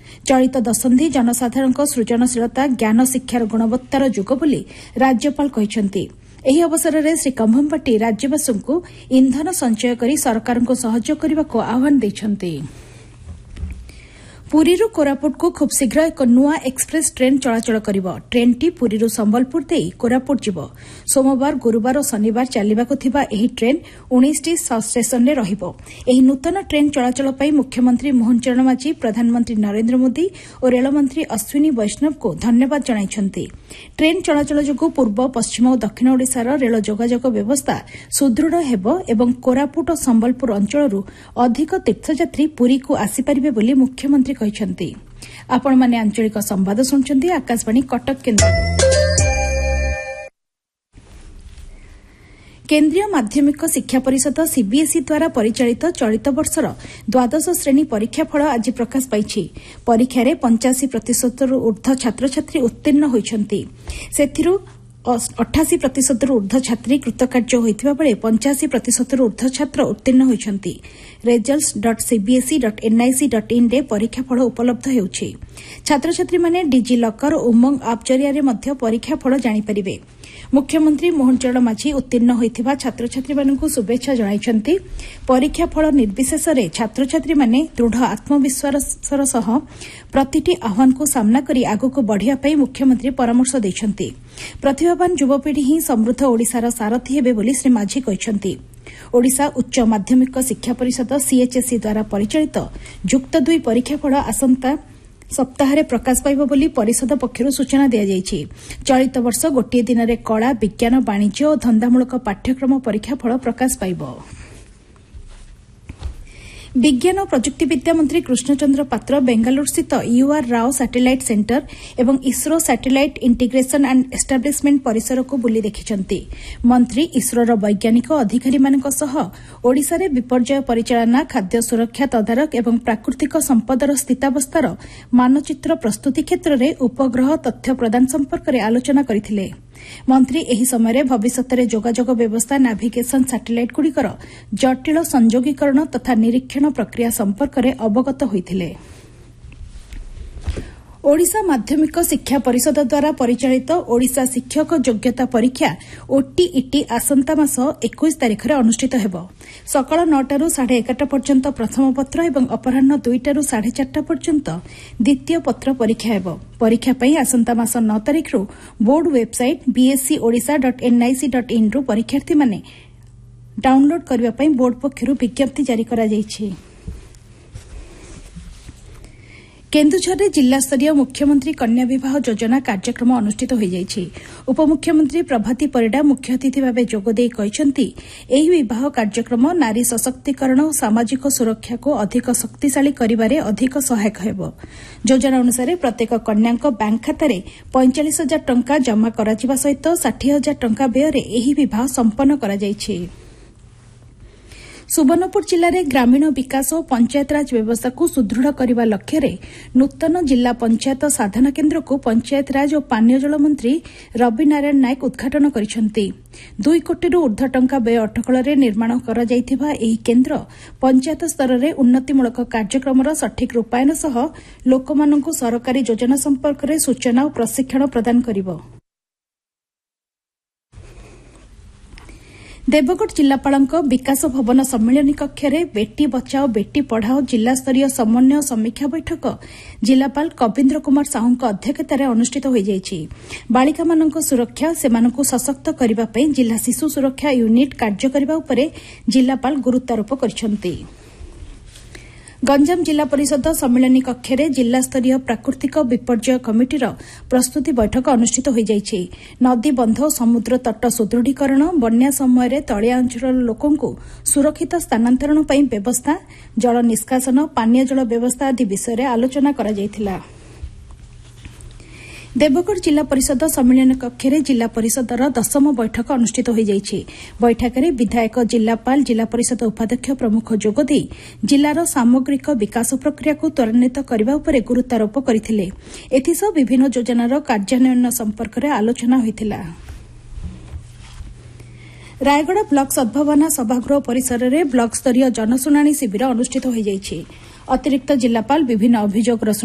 चलित दशंधि जनसाधारण सृजनशीलता ज्ञान शिक्षार गुणवत्तार जुग बोली राज्यपाल कहिसंति। ଏହି ଅବସରରେ ଶ୍ରୀ କମ୍ଭମପାଟି ରାଜ୍ୟବାସୀଙ୍କୁ ଇନ୍ଧନ ସଞ୍ଚୟ କରି ସରକାରଙ୍କୁ ସହଯୋଗ କରିବାକୁ ଆହ୍ୱାନ ଦେଇଛନ୍ତି। ପୁରୀରୁ କୋରାପୁଟକୁ ଖୁବ୍ ଶୀଘ୍ର ଏକ ନୂଆ ଏକ୍ସପ୍ରେସ୍ ଟ୍ରେନ୍ ଚଳାଚଳ କରିବ। ଟ୍ରେନ୍ଟି ପୁରୀରୁ ସମ୍ବଲପୁର ଦେଇ କୋରାପୁଟ ଯିବ। ସୋମବାର, ଗୁରୁବାର ଓ ଶନିବାର ଚାଲିବାକୁ ଥିବା ଏହି ଟ୍ରେନ୍ 19ଟି ଷ୍ଟେସନରେ ରହିବ। ଏହି ନୂତନ ଟ୍ରେନ୍ ଚଳାଚଳ ପାଇଁ ମୁଖ୍ୟମନ୍ତ୍ରୀ ମୋହନ ଚରଣ ମାଝୀ, ପ୍ରଧାନମନ୍ତ୍ରୀ ନରେନ୍ଦ୍ର ମୋଦି ଓ ରେଳମନ୍ତ୍ରୀ ଅଶ୍ୱିନୀ ବୈଷ୍ଣବଙ୍କୁ ଧନ୍ୟବାଦ ଜଣାଇଛନ୍ତି। ଟ୍ରେନ୍ ଚଳାଚଳ ଯୋଗୁଁ ପୂର୍ବ, ପଶ୍ଚିମ ଓ ଦକ୍ଷିଣ ଓଡ଼ିଶାର ରେଳ ଯୋଗାଯୋଗ ବ୍ୟବସ୍ଥା ସୁଦୃଢ଼ ହେବ ଏବଂ କୋରାପୁଟ ଓ ସମ୍ବଲପୁର ଅଞ୍ଚଳରୁ ଅଧିକ ତୀର୍ଥଯାତ୍ରୀ ପୁରୀକୁ ଆସିପାରିବେ ବୋଲି ମୁଖ୍ୟମନ୍ତ୍ରୀ କହିଛନ୍ତି। ଆପଣମାନେ ଆଞ୍ଚଳିକ ସମ୍ବାଦ ଶୁଣୁଛନ୍ତି ଆକାଶବାଣୀ କଟକ କେନ୍ଦ୍ରରୁ। କେନ୍ଦ୍ରୀୟ ମାଧ୍ୟମିକ ଶିକ୍ଷା ପରିଷଦ ସିବିଏସ୍ଇ ଦ୍ୱାରା ପରିଚାଳିତ ଚଳିତ ବର୍ଷର ଦ୍ୱାଦଶ ଶ୍ରେଣୀ ପରୀକ୍ଷାଫଳ ଆଜି ପ୍ରକାଶ ପାଇଛି। ପରୀକ୍ଷାରେ 85%ରୁ ଊର୍ଦ୍ଧ୍ୱ ଛାତ୍ରଛାତ୍ରୀ ଉତ୍ତୀର୍ଣ୍ଣ ହୋଇଛନ୍ତି। ସେଥିରୁ 88%ରୁ ଊର୍ଦ୍ଧ୍ୱ ଛାତ୍ରୀ କୃତକାର୍ଯ୍ୟ ହୋଇଥିବା ବେଳେ 85%ରୁ ଊର୍ଦ୍ଧ୍ୱ ଛାତ୍ର ଉତ୍ତୀର୍ଣ୍ଣ ହୋଇଛନ୍ତି। results.cbse.nic.in ରେ ପରୀକ୍ଷାଫଳ ଉପଲବ୍ଧ ହେଉଛି। ଛାତ୍ରଛାତ୍ରୀମାନେ ଡିଜି ଲକର ଓ ଉମଙ୍ଗ ଆପ୍ ଜରିଆରେ ମଧ୍ୟ ପରୀକ୍ଷାଫଳ ଜାଣିପାରିବେ। ମୁଖ୍ୟମନ୍ତ୍ରୀ ମୋହନ ଚରଣ ମାଝୀ ଉତ୍ତୀର୍ଣ୍ଣ ହୋଇଥିବା ଛାତ୍ରଛାତ୍ରୀମାନଙ୍କୁ ଶୁଭେଚ୍ଛା ଜଣାଇଛନ୍ତି। ପରୀକ୍ଷାଫଳ ନିର୍ବିଶେଷରେ ଛାତ୍ରଛାତ୍ରୀମାନେ ଦୃଢ଼ ଆତ୍ମବିଶ୍ୱାସର ସହ ପ୍ରତିଟି ଆହ୍ୱାନକୁ ସାମ୍ନା କରି ଆଗକୁ ବଢ଼ିବା ପାଇଁ ମୁଖ୍ୟମନ୍ତ୍ରୀ ପରାମର୍ଶ ଦେଇଛନ୍ତି। ପ୍ରତିଭାବାନ ଯୁବପିଢ଼ି ହିଁ ସମୃଦ୍ଧ ଓଡ଼ିଶାର ସାରଥୀ ହେବେ ବୋଲି ଶ୍ରୀ ମାଝୀ କହିଛନ୍ତି। ଓଡ଼ିଶା ଉଚ୍ଚ ମାଧ୍ୟମିକ ଶିକ୍ଷା ପରିଷଦ ସିଏଚ୍ଏସ୍ଇ ଦ୍ୱାରା ପରିଚାଳିତ ଯୁକ୍ତ 2 ପରୀକ୍ଷାଫଳ ଆସନ୍ତା ସପ୍ତାହରେ ପ୍ରକାଶ ପାଇବ ବୋଲି ପରିଷଦ ପକ୍ଷରୁ ସୂଚନା ଦିଆଯାଇଛି। ଚଳିତ ବର୍ଷ ଗୋଟିଏ ଦିନରେ କଳା, ବିଜ୍ଞାନ, ବାଣିଜ୍ୟ ଓ ଧନ୍ଦାମୂଳକ ପାଠ୍ୟକ୍ରମ ପରୀକ୍ଷାଫଳ ପ୍ରକାଶ ପାଇବ। ବିଜ୍ଞାନ ଓ ପ୍ରଯୁକ୍ତିବିଦ୍ୟା ମନ୍ତ୍ରୀ କୃଷ୍ଣଚନ୍ଦ୍ର ପାତ୍ର ବେଙ୍ଗାଲୁରୁସ୍ଥିତ ୟୁଆର୍ ରାଓ ସାଟେଲାଇଟ୍ ସେଣ୍ଟର ଏବଂ ISRO satellite integration and establishment ପରିସରକୁ ବୁଲି ଦେଖିଛନ୍ତି। ମନ୍ତ୍ରୀ ଇସ୍ରୋର ବୈଜ୍ଞାନିକ ଅଧିକାରୀମାନଙ୍କ ସହ ଓଡ଼ିଶାରେ ବିପର୍ଯ୍ୟୟ ପରିଚାଳନା, ଖାଦ୍ୟ ସୁରକ୍ଷା ତଦାରଖ ଏବଂ ପ୍ରାକୃତିକ ସମ୍ପଦର ସ୍ଥିତାବସ୍ଥାର ମାନଚିତ୍ର ପ୍ରସ୍ତୁତି କ୍ଷେତ୍ରରେ ଉପଗ୍ରହ ତଥ୍ୟ ପ୍ରଦାନ ସମ୍ପର୍କରେ ଆଲୋଚନା କରିଥିଲେ। ମନ୍ତ୍ରୀ ଏହି ସମୟରେ ଭବିଷ୍ୟତରେ ଯୋଗାଯୋଗ ବ୍ୟବସ୍ଥା, ନାଭିଗେସନ୍ ସାଟେଲାଇଟ୍ଗୁଡ଼ିକର ଜଟିଳ ସଂଯୋଗୀକରଣ ତଥା ନିରୀକ୍ଷଣ ପ୍ରକ୍ରିୟା ସମ୍ପର୍କରେ ଅବଗତ ହୋଇଥିଲେ। ଓଡ଼ିଶା ମାଧ୍ୟମିକ ଶିକ୍ଷା ପରିଷଦ ଦ୍ୱାରା ପରିଚାଳିତ ଓଡ଼ିଶା ଶିକ୍ଷକ ଯୋଗ୍ୟତା ପରୀକ୍ଷା ଓଟିଇଟି ଆସନ୍ତା ମାସ 21 ତାରିଖରେ ଅନୁଷ୍ଠିତ ହେବ। ସକାଳ 9ଟାରୁ 11:30 ପର୍ଯ୍ୟନ୍ତ ପ୍ରଥମ ପତ୍ର ଏବଂ ଅପରାହ୍ନ 2ଟାରୁ 4:30 ପର୍ଯ୍ୟନ୍ତ ଦ୍ୱିତୀୟ ପତ୍ର ପରୀକ୍ଷା ହେବ। ପରୀକ୍ଷା ପାଇଁ ଆସନ୍ତା ମାସ 9 ତାରିଖରୁ ବୋର୍ଡ ୱେବ୍ସାଇଟ୍ bscodisha.nic.in ରୁ ପରୀକ୍ଷାର୍ଥୀମାନେ ଡାଉନଲୋଡ୍ କରିବା ପାଇଁ ବୋର୍ଡ ପକ୍ଷରୁ ବିଜ୍ଞପ୍ତି ଜାରି କରାଯାଇଛି। କେନ୍ଦୁଝରରେ ଜିଲ୍ଲାସ୍ତରୀୟ ମୁଖ୍ୟମନ୍ତ୍ରୀ କନ୍ୟା ବିବାହ ଯୋଜନା କାର୍ଯ୍ୟକ୍ରମ ଅନୁଷ୍ଠିତ ହୋଇଯାଇଛି। ଉପମୁଖ୍ୟମନ୍ତ୍ରୀ ପ୍ରଭାତୀ ପରିଡ଼ା ମୁଖ୍ୟ ଅତିଥି ଭାବେ ଯୋଗଦେଇ କହିଛନ୍ତି, ଏହି ବିବାହ କାର୍ଯ୍ୟକ୍ରମ ନାରୀ ସଶକ୍ତିକରଣ ଓ ସାମାଜିକ ସୁରକ୍ଷାକୁ ଅଧିକ ଶକ୍ତିଶାଳୀ କରିବାରେ ଅଧିକ ସହାୟକ ହେବ। ଯୋଜନା ଅନୁସାରେ ପ୍ରତ୍ୟେକ କନ୍ୟାଙ୍କ ବ୍ୟାଙ୍କ ଖାତାରେ 45,000 ଟଙ୍କା ଜମା କରାଯିବା ସହିତ 60,000 ଟଙ୍କା ବ୍ୟୟରେ ଏହି ବିବାହ ସମ୍ପନ୍ନ କରାଯାଇଛି। ସୁବର୍ଣ୍ଣପୁର ଜିଲ୍ଲାରେ ଗ୍ରାମୀଣ ବିକାଶ ଓ ପଞ୍ଚାୟତରାଜ ବ୍ୟବସ୍ଥାକୁ ସୁଦୃଢ଼ କରିବା ଲକ୍ଷ୍ୟରେ ନୂତନ ଜିଲ୍ଲା ପଞ୍ଚାୟତ ସାଧନ କେନ୍ଦ୍ରକୁ ପଞ୍ଚାୟତରାଜ ଓ ପାନୀୟ ଜଳ ମନ୍ତ୍ରୀ ରବି ନାରାୟଣ ନାୟକ ଉଦ୍ଘାଟନ କରିଛନ୍ତି। 2 କୋଟିରୁ ଊର୍ଦ୍ଧ୍ୱ ଟଙ୍କା ବ୍ୟୟ ଅଟକଳରେ ନିର୍ମାଣ କରାଯାଇଥିବା ଏହି କେନ୍ଦ୍ର ପଞ୍ଚାୟତ ସ୍ତରରେ ଉନ୍ନତିମୂଳକ କାର୍ଯ୍ୟକ୍ରମର ସଠିକ୍ ରୂପାୟନ ସହ ଲୋକମାନଙ୍କୁ ସରକାରୀ ଯୋଜନା ସମ୍ପର୍କରେ ସୂଚନା ଓ ପ୍ରଶିକ୍ଷଣ ପ୍ରଦାନ କରିବ। ଦେବଗଡ଼ ଜିଲ୍ଲାପାଳଙ୍କ ବିକାଶ ଭବନ ସମ୍ମିଳନୀ କକ୍ଷରେ ବେଟି ବଚାଓ ବେଟି ପଢ଼ାଓ ଜିଲ୍ଲାସ୍ତରୀୟ ସମନ୍ୱୟ ସମୀକ୍ଷା ବୈଠକ ଜିଲ୍ଲାପାଳ କବୀନ୍ଦ୍ର କୁମାର ସାହୁଙ୍କ ଅଧ୍ୟକ୍ଷତାରେ ଅନୁଷ୍ଠିତ ହୋଇଯାଇଛି। ବାଳିକାମାନଙ୍କ ସୁରକ୍ଷା, ସେମାନଙ୍କୁ ସଶକ୍ତ କରିବା ପାଇଁ ଜିଲ୍ଲା ଶିଶୁ ସୁରକ୍ଷା ୟୁନିଟ୍ କାର୍ଯ୍ୟ କରିବା ଉପରେ ଜିଲ୍ଲାପାଳ ଗୁରୁତ୍ୱାରୋପ କରିଛନ୍ତି। ଗଞ୍ଜାମ ଜିଲ୍ଲା ପରିଷଦ ସମ୍ମିଳନୀ କକ୍ଷରେ ଜିଲ୍ଲାସ୍ତରୀୟ ପ୍ରାକୃତିକ ବିପର୍ଯ୍ୟୟ କମିଟିର ପ୍ରସ୍ତୁତି ବୈଠକ ଅନୁଷ୍ଠିତ ହୋଇଯାଇଛି। ନଦୀ, ବନ୍ଧ ଓ ସମୁଦ୍ର ତଟ ସୁଦୃଢ଼ୀକରଣ, ବନ୍ୟା ସମୟରେ ତଳିଆ ଅଞ୍ଚଳର ଲୋକଙ୍କୁ ସୁରକ୍ଷିତ ସ୍ଥାନାନ୍ତରଣ ପାଇଁ ବ୍ୟବସ୍ଥା, ଜଳ ନିଷ୍କାସନ, ପାନୀୟ ଜଳ ବ୍ୟବସ୍ଥା ଆଦି ବିଷୟରେ ଆଲୋଚନା କରାଯାଇଥିଲା। ଦେବଗଡ଼ ଜିଲ୍ଲା ପରିଷଦ ସମ୍ମିଳନୀ କକ୍ଷରେ ଜିଲ୍ଲା ପରିଷଦର 10ମ ବୈଠକ ଅନୁଷ୍ଠିତ ହୋଇଯାଇଛି। ବୈଠକରେ ବିଧାୟକ, ଜିଲ୍ଲାପାଳ, ଜିଲ୍ଲା ପରିଷଦ ଉପାଧ୍ୟକ୍ଷ ପ୍ରମୁଖ ଯୋଗଦେଇ ଜିଲ୍ଲାର ସାମଗ୍ରିକ ବିକାଶ ପ୍ରକ୍ରିୟାକୁ ତ୍ୱରାନ୍ୱିତ କରିବା ଉପରେ ଗୁରୁତ୍ୱାରୋପ କରିଥିଲେ। ଏଥିସହ ବିଭିନ୍ନ ଯୋଜନାର କାର୍ଯ୍ୟାନ୍ୱୟନ ସମ୍ପର୍କରେ ଆଲୋଚନା ହୋଇଥିଲା। ରାୟଗଡ଼ା ବ୍ଲକ ସଦ୍ଭାବନା ସଭାଗୃହ ପରିସରରେ ବ୍ଲକସ୍ତରୀୟ ଜନଶୁଣାଣି ଶିବିର ଅନୁଷ୍ଠିତ ହୋଇଯାଇଛି। ଅତିରିକ୍ତ ଜିଲ୍ଲାପାଳ ବିଭିନ୍ନ ଅଭିଯୋଗର